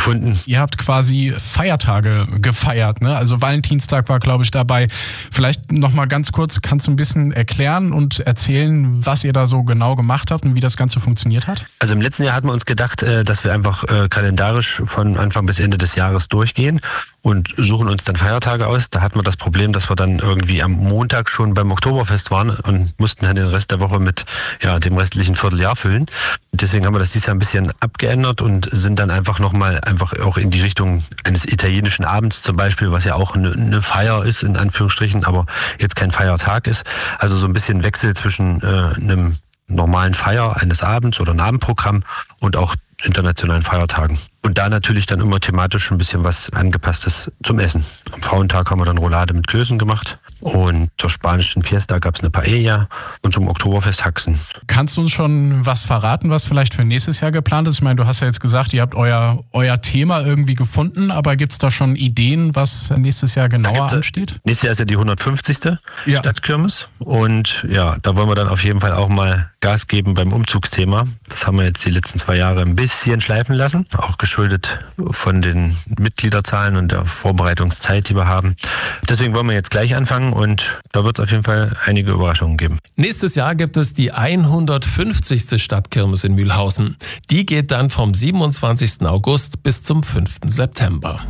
gefunden. Ihr habt quasi Feiertage gefeiert, ne? Also Valentinstag war, glaube ich, dabei. Vielleicht nochmal ganz kurz, kannst du ein bisschen erklären und erzählen, was ihr da so genau gemacht habt und wie das Ganze funktioniert hat? Also im letzten Jahr hatten wir uns gedacht, dass wir einfach kalendarisch von Anfang bis Ende des Jahres durchgehen und suchen uns dann Feiertage aus. Da hatten wir das Problem, dass wir dann irgendwie am Montag schon beim Oktoberfest waren und mussten dann den Rest der Woche mit dem restlichen Vierteljahr füllen. Deswegen haben wir das dieses Jahr ein bisschen abgeändert und sind dann einfach auch in die Richtung eines italienischen Abends zum Beispiel, was ja auch eine Feier ist, in Anführungsstrichen, aber jetzt kein Feiertag ist. Also so ein bisschen Wechsel zwischen einem normalen Feier eines Abends oder ein Abendprogramm und auch internationalen Feiertagen. Und da natürlich dann immer thematisch ein bisschen was Angepasstes zum Essen. Am Frauentag haben wir dann Roulade mit Klößen gemacht und zur spanischen Fiesta gab es eine Paella und zum Oktoberfest Haxen. Kannst du uns schon was verraten, was vielleicht für nächstes Jahr geplant ist? Ich meine, du hast ja jetzt gesagt, ihr habt euer Thema irgendwie gefunden, aber gibt es da schon Ideen, was nächstes Jahr genauer ansteht? Nächstes Jahr ist ja die 150. Stadtkirmes und da wollen wir dann auf jeden Fall auch mal Gas geben beim Umzugsthema. Das haben wir jetzt die letzten 2 Jahre ein bisschen schleifen lassen, auch geschuldet von den Mitgliederzahlen und der Vorbereitungszeit, die wir haben. Deswegen wollen wir jetzt gleich anfangen und da wird es auf jeden Fall einige Überraschungen geben. Nächstes Jahr gibt es die 150. Stadtkirmes in Mühlhausen. Die geht dann vom 27. August bis zum 5. September.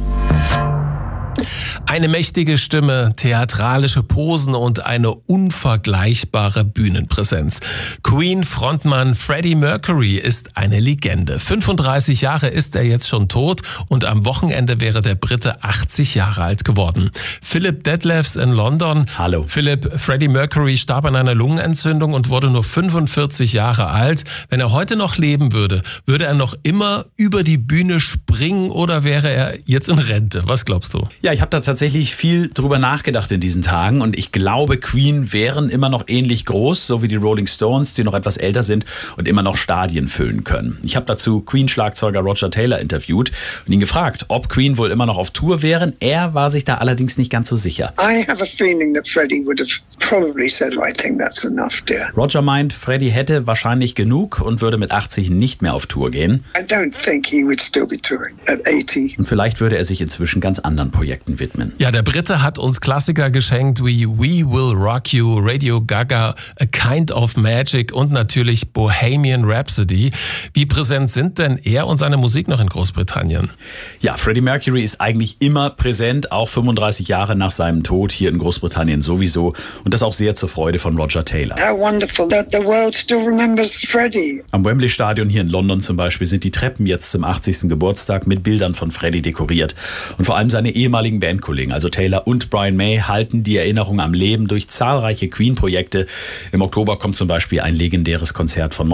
Eine mächtige Stimme, theatralische Posen und eine unvergleichbare Bühnenpräsenz. Queen-Frontmann Freddie Mercury ist eine Legende. 35 Jahre ist er jetzt schon tot und am Wochenende wäre der Brite 80 Jahre alt geworden. Philip Detlefs in London. Hallo. Philip, Freddie Mercury starb an einer Lungenentzündung und wurde nur 45 Jahre alt. Wenn er heute noch leben würde, würde er noch immer über die Bühne springen oder wäre er jetzt in Rente? Was glaubst du? Ja, ich habe da tatsächlich viel drüber nachgedacht in diesen Tagen und ich glaube, Queen wären immer noch ähnlich groß, so wie die Rolling Stones, die noch etwas älter sind und immer noch Stadien füllen können. Ich habe dazu Queen-Schlagzeuger Roger Taylor interviewt und ihn gefragt, ob Queen wohl immer noch auf Tour wären. Er war sich da allerdings nicht ganz so sicher. I have a feeling that Freddie would have probably said, I think that's enough, dear. Roger meint, Freddie hätte wahrscheinlich genug und würde mit 80 nicht mehr auf Tour gehen. I don't think he would still be touring at 80. Und vielleicht würde er sich inzwischen ganz anderen Projekten widmen. Ja, der Brite hat uns Klassiker geschenkt wie We Will Rock You, Radio Gaga, A Kind of Magic und natürlich Bohemian Rhapsody. Wie präsent sind denn er und seine Musik noch in Großbritannien? Ja, Freddie Mercury ist eigentlich immer präsent, auch 35 Jahre nach seinem Tod hier in Großbritannien sowieso und das auch sehr zur Freude von Roger Taylor. How wonderful that the world still remembers Freddie. Am Wembley Stadion hier in London zum Beispiel sind die Treppen jetzt zum 80. Geburtstag mit Bildern von Freddie dekoriert und vor allem seine ehemaligen Bandkollegen, also Taylor und Brian May, halten die Erinnerung am Leben durch zahlreiche Queen-Projekte. Im Oktober kommt zum Beispiel ein legendäres Konzert von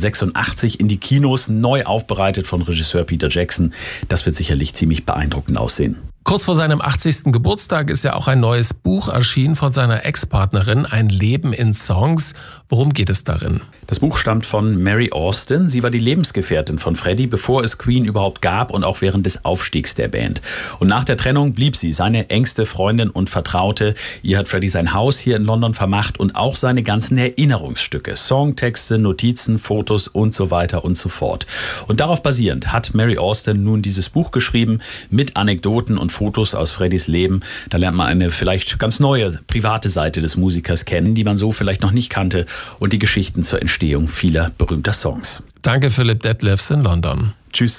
1986 in die Kinos, neu aufbereitet von Regisseur Peter Jackson. Das wird sicherlich ziemlich beeindruckend aussehen. Kurz vor seinem 80. Geburtstag ist ja auch ein neues Buch erschienen von seiner Ex-Partnerin, Ein Leben in Songs. Worum geht es darin? Das Buch stammt von Mary Austin. Sie war die Lebensgefährtin von Freddie, bevor es Queen überhaupt gab und auch während des Aufstiegs der Band. Und nach der Trennung blieb sie seine engste Freundin und Vertraute. Ihr hat Freddie sein Haus hier in London vermacht und auch seine ganzen Erinnerungsstücke, Songtexte, Notizen, Fotos und so weiter und so fort. Und darauf basierend hat Mary Austin nun dieses Buch geschrieben mit Anekdoten und Fotos aus Freddys Leben. Da lernt man eine vielleicht ganz neue, private Seite des Musikers kennen, die man so vielleicht noch nicht kannte und die Geschichten zur Entstehung vieler berühmter Songs. Danke, Philip Detlefs in London. Tschüss.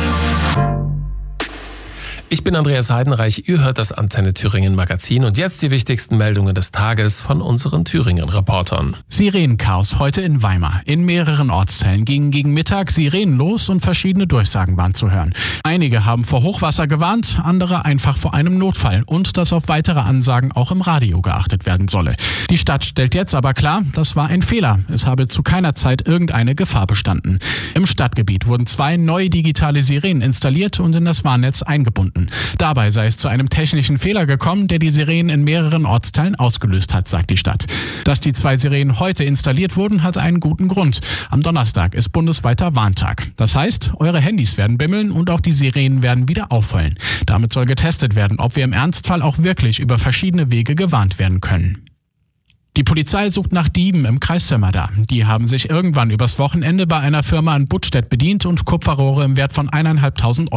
Ich bin Andreas Heidenreich, ihr hört das Antenne Thüringen Magazin und jetzt die wichtigsten Meldungen des Tages von unseren Thüringen-Reportern. Sirenenchaos heute in Weimar. In mehreren Ortsteilen gingen gegen Mittag Sirenen los und verschiedene Durchsagen waren zu hören. Einige haben vor Hochwasser gewarnt, andere einfach vor einem Notfall und dass auf weitere Ansagen auch im Radio geachtet werden solle. Die Stadt stellt jetzt aber klar, das war ein Fehler. Es habe zu keiner Zeit irgendeine Gefahr bestanden. Im Stadtgebiet wurden 2 neue digitale Sirenen installiert und in das Warnnetz eingebunden. Dabei sei es zu einem technischen Fehler gekommen, der die Sirenen in mehreren Ortsteilen ausgelöst hat, sagt die Stadt. Dass die 2 Sirenen heute installiert wurden, hat einen guten Grund. Am Donnerstag ist bundesweiter Warntag. Das heißt, eure Handys werden bimmeln und auch die Sirenen werden wieder auffallen. Damit soll getestet werden, ob wir im Ernstfall auch wirklich über verschiedene Wege gewarnt werden können. Die Polizei sucht nach Dieben im Kreis Sömmerda. Die haben sich irgendwann übers Wochenende bei einer Firma in Buttstedt bedient und Kupferrohre im Wert von 1.500 €